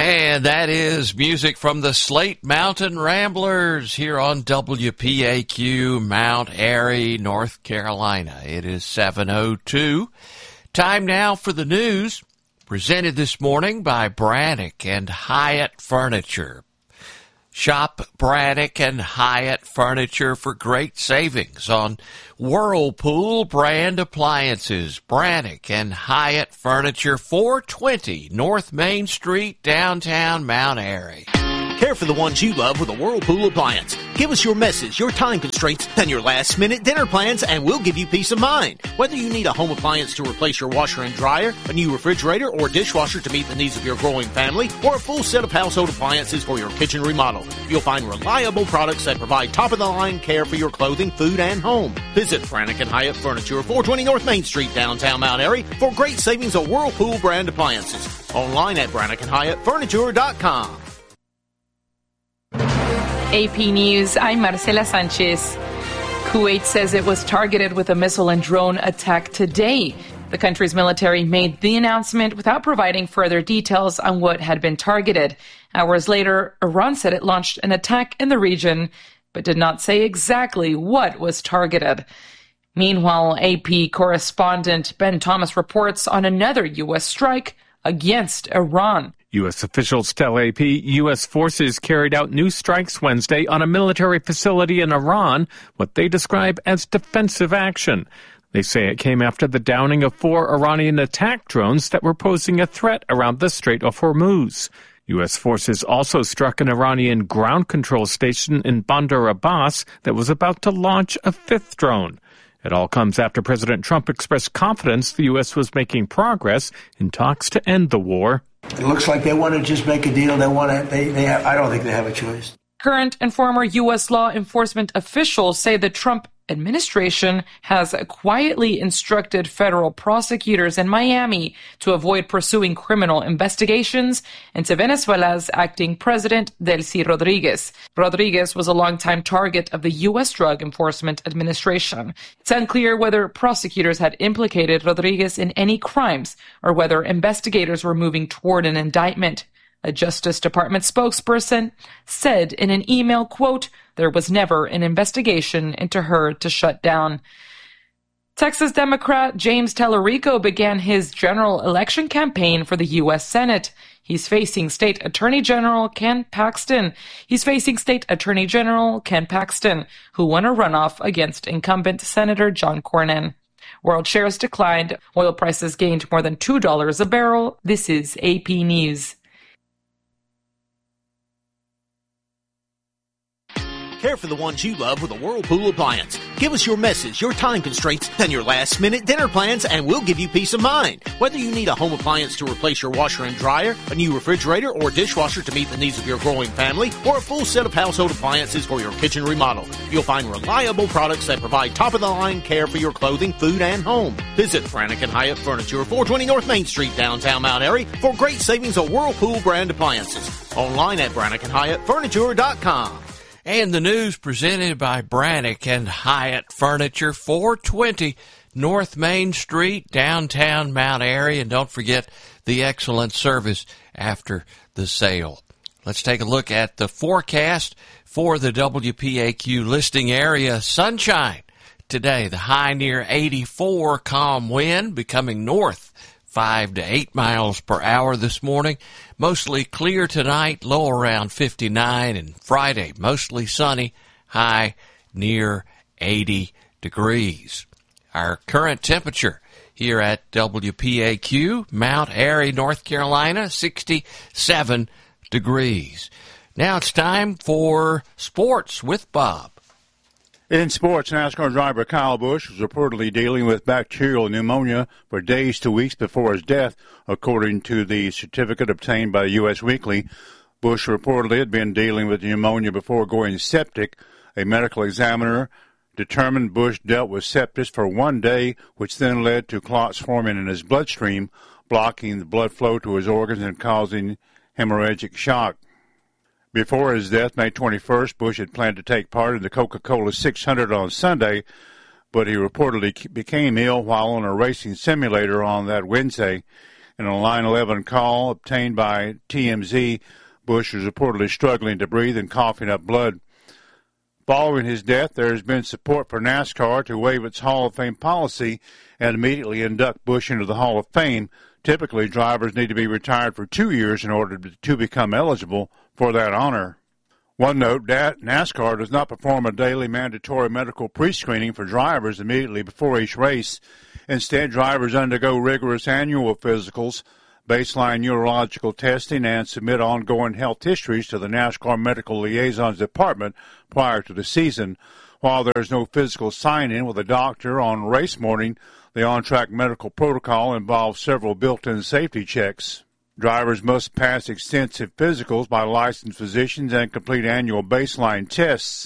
And that is music from the Slate Mountain Ramblers here on WPAQ, Mount Airy, North Carolina. It is 7:02. Time now for the news, presented this morning by Brannock and Hyatt Furniture. Shop Brannock and Hyatt Furniture for great savings on Whirlpool brand appliances. Brannock and Hyatt Furniture, 420 North Main Street, downtown Mount Airy. Care for the ones you love with a Whirlpool appliance. Give us your messes, your time constraints, and your last-minute dinner plans, and we'll give you peace of mind. Whether you need a home appliance to replace your washer and dryer, a new refrigerator or dishwasher to meet the needs of your growing family, or a full set of household appliances for your kitchen remodel, you'll find reliable products that provide top-of-the-line care for your clothing, food, and home. Visit Brannock and Hyatt Furniture, 420 North Main Street, downtown Mount Airy, for great savings on Whirlpool brand appliances. Online at BrannockandHyattFurniture.com. AP News, I'm Marcela Sanchez. Kuwait says it was targeted with a missile and drone attack today. The country's military made the announcement without providing further details on what had been targeted. Hours later, Iran said it launched an attack in the region, but did not say exactly what was targeted. Meanwhile, AP correspondent Ben Thomas reports on another U.S. strike against Iran. U.S. officials tell AP U.S. forces carried out new strikes Wednesday on a military facility in Iran, what they describe as defensive action. They say it came after the downing of 4 Iranian attack drones that were posing a threat around the Strait of Hormuz. U.S. forces also struck an Iranian ground control station in Bandar Abbas that was about to launch a 5th drone. It all comes after President Trump expressed confidence the U.S. was making progress in talks to end the war. It looks like they want to just make a deal. I don't think they have a choice. Current and former U.S. law enforcement officials say the Trump administration has quietly instructed federal prosecutors in Miami to avoid pursuing criminal investigations into Venezuela's acting president, Delcy Rodriguez. Rodriguez was a longtime target of the U.S. Drug Enforcement Administration. It's unclear whether prosecutors had implicated Rodriguez in any crimes or whether investigators were moving toward an indictment. A Justice Department spokesperson said in an email, quote, "There was never an investigation into her to shut down." Texas Democrat James Tallarico began his general election campaign for the U.S. Senate. He's facing State Attorney General Ken Paxton, who won a runoff against incumbent Senator John Cornyn. World shares declined. Oil prices gained more than $2 a barrel. This is AP News. Care for the ones you love with a Whirlpool appliance. Give us your messes, your time constraints, and your last-minute dinner plans, and we'll give you peace of mind. Whether you need a home appliance to replace your washer and dryer, a new refrigerator or dishwasher to meet the needs of your growing family, or a full set of household appliances for your kitchen remodel, you'll find reliable products that provide top-of-the-line care for your clothing, food, and home. Visit Brannock and Hyatt Furniture, 420 North Main Street, downtown Mount Airy, for great savings on Whirlpool brand appliances. Online at BrannockandHyattFurniture.com. And the news presented by Brannock and Hyatt Furniture, 420 North Main Street, downtown Mount Airy. And don't forget the excellent service after the sale. Let's take a look at the forecast for the WPAQ listing area. Sunshine today, the high near 84, calm wind becoming north 5 to 8 miles per hour this morning. Mostly clear tonight, low around 59, and Friday mostly sunny, high near 80 degrees. Our current temperature here at WPAQ, Mount Airy, North Carolina, 67 degrees. Now it's time for sports with Bob. In sports, NASCAR driver Kyle Busch was reportedly dealing with bacterial pneumonia for days to weeks before his death, according to the certificate obtained by U.S. Weekly. Busch reportedly had been dealing with pneumonia before going septic. A medical examiner determined Busch dealt with sepsis for 1 day, which then led to clots forming in his bloodstream, blocking the blood flow to his organs and causing hemorrhagic shock. Before his death, May 21st, Busch had planned to take part in the Coca-Cola 600 on Sunday, but he reportedly became ill while on a racing simulator on that Wednesday. In a line 11 call obtained by TMZ, Bush was reportedly struggling to breathe and coughing up blood. Following his death, there has been support for NASCAR to waive its Hall of Fame policy and immediately induct Bush into the Hall of Fame. Typically, drivers need to be retired for 2 years in order to become eligible for that honor. One note, NASCAR does not perform a daily mandatory medical pre-screening for drivers immediately before each race. Instead, drivers undergo rigorous annual physicals, baseline neurological testing, and submit ongoing health histories to the NASCAR Medical Liaisons Department prior to the season. While there is no physical sign-in with a doctor on race morning, the on-track medical protocol involves several built-in safety checks. Drivers must pass extensive physicals by licensed physicians and complete annual baseline tests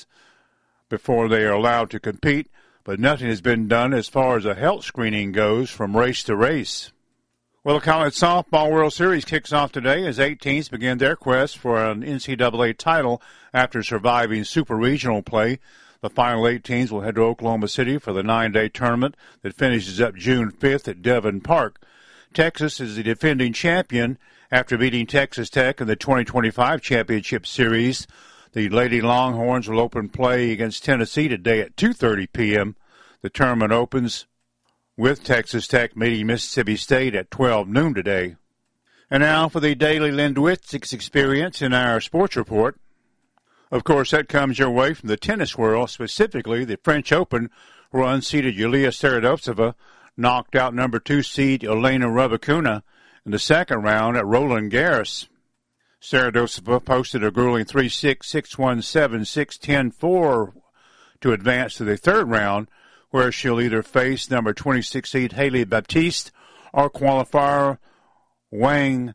before they are allowed to compete, but nothing has been done as far as a health screening goes from race to race. Well, the College Softball World Series kicks off today as 8 teams begin their quest for an NCAA title after surviving Super Regional play. The final 8 teams will head to Oklahoma City for the 9-day tournament that finishes up June 5th at Devon Park. Texas is the defending champion after beating Texas Tech in the 2025 Championship Series. The Lady Longhorns will open play against Tennessee today at 2:30 p.m. The tournament opens with Texas Tech meeting Mississippi State at 12 noon today. And now for the daily linguistics experience in our sports report. Of course, that comes your way from the tennis world, specifically the French Open, where unseeded Yulia Sverdlovsova knocked out number 2 seed Elena Rybakina in the second round at Roland Garros. Sverdlovsova posted a grueling 3-6, 6-1, 7-6, 10-4 to advance to the third round, where she'll either face number 26 seed Haley Baptiste or qualifier Wang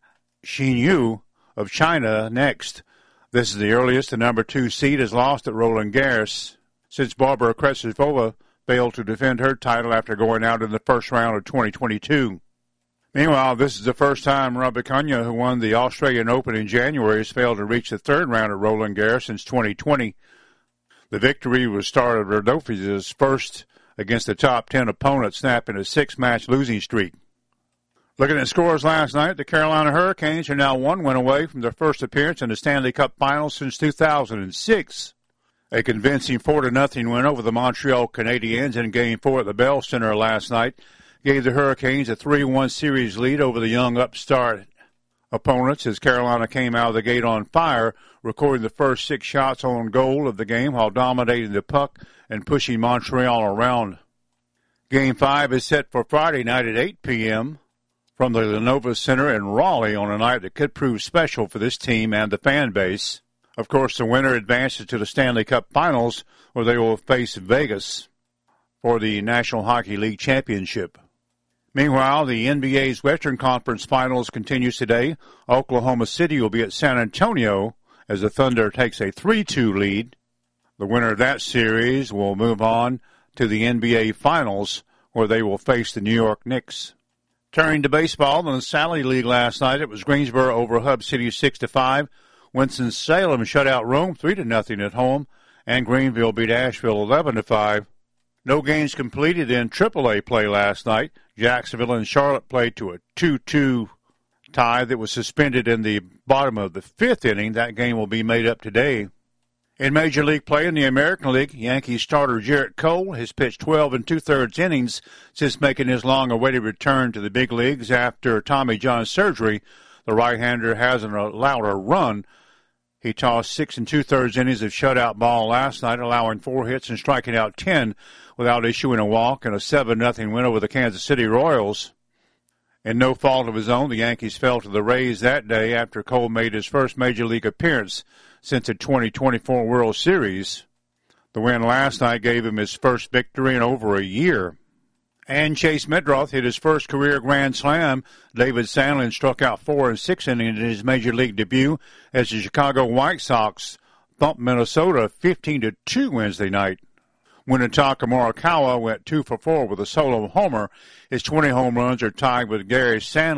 Xinyu of China next. This is the earliest the number 2 seed has lost at Roland Garros since Barbara Krejcikova failed to defend her title after going out in the first round of 2022. Meanwhile, this is the first time Rybakina, who won the Australian Open in January, has failed to reach the third round at Roland Garros since 2020. The victory was started Rodolfo's first against the top 10 opponent, snapping a 6-match losing streak. Looking at scores last night, the Carolina Hurricanes are now 1 win away from their first appearance in the Stanley Cup Finals since 2006. A convincing 4-0 win over the Montreal Canadiens in Game 4 at the Bell Center last night gave the Hurricanes a 3-1 series lead over the young upstart opponents as Carolina came out of the gate on fire, recording the first 6 shots on goal of the game while dominating the puck and pushing Montreal around. Game 5 is set for Friday night at 8 p.m. from the Lenovo Center in Raleigh on a night that could prove special for this team and the fan base. Of course, the winner advances to the Stanley Cup Finals, where they will face Vegas for the National Hockey League Championship. Meanwhile, the NBA's Western Conference Finals continues today. Oklahoma City will be at San Antonio as the Thunder takes a 3-2 lead. The winner of that series will move on to the NBA Finals, where they will face the New York Knicks. Turning to baseball, in the Sally League last night, it was Greensboro over Hub City 6-5. Winston-Salem shut out Rome 3-0 at home, and Greenville beat Asheville 11-5. No games completed in AAA play last night. Jacksonville and Charlotte played to a 2-2 tie that was suspended in the bottom of the 5th inning. That game will be made up today. In Major League play in the American League, Yankees starter Jarrett Cole has pitched 12 2/3 innings since making his long-awaited return to the big leagues after Tommy John surgery. The right-hander hasn't allowed a run. He tossed 6 2/3 innings of shutout ball last night, allowing 4 hits and striking out 10 without issuing a walk in a 7-0 win over the Kansas City Royals. In no fault of his own, the Yankees fell to the Rays that day after Cole made his first Major League appearance since the 2024 World Series. The win last night gave him his first victory in over a year. And Chase Medroth hit his first career Grand Slam. David Sandlin struck out 4 6 innings in his Major League debut as the Chicago White Sox thumped Minnesota 15-2 Wednesday night. Munetaka Morikawa went 2 for 4 with a solo homer. His 20 home runs are tied with Gary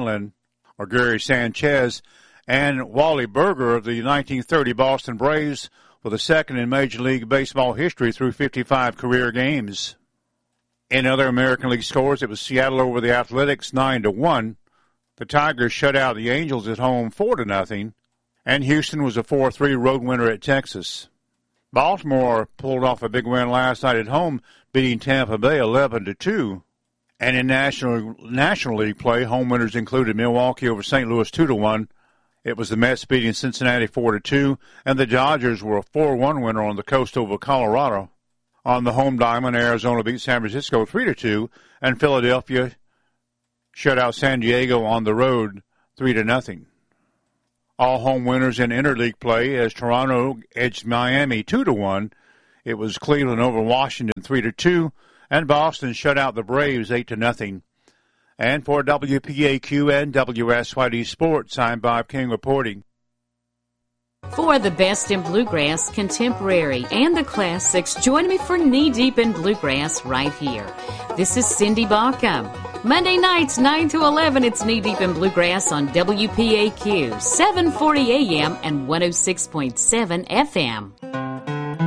Sanchez and Wally Berger of the 1930 Boston Braves for the second in Major League Baseball history through 55 career games. In other American League scores, it was Seattle over the Athletics 9-1. The Tigers shut out the Angels at home 4-0, and Houston was a 4-3 road winner at Texas. Baltimore pulled off a big win last night at home, beating Tampa Bay 11-2. And in National League play, home winners included Milwaukee over St. Louis 2-1. It was the Mets beating Cincinnati 4-2, and the Dodgers were a 4-1 winner on the coast over Colorado. On the home diamond, Arizona beat San Francisco 3-2, and Philadelphia shut out San Diego on the road 3-0. All home winners in interleague play as Toronto edged Miami 2-1. It was Cleveland over Washington 3-2, and Boston shut out the Braves 8-0. And for WPAQ and WSYD Sports, I'm Bob King reporting. For the best in bluegrass, contemporary, and the classics, join me for Knee Deep in Bluegrass right here. This is Cindy Baucom. Monday nights, 9 to 11, it's Knee Deep in Bluegrass on WPAQ, 740 AM and 106.7 FM.